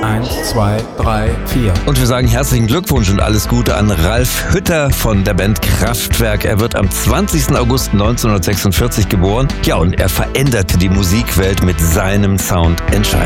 1, 2, 3, 4. Und wir sagen herzlichen Glückwunsch und alles Gute an Ralf Hütter von der Band Kraftwerk. Er wird am 20. August 1946 geboren. Ja, und er veränderte die Musikwelt mit seinem Sound entscheidend.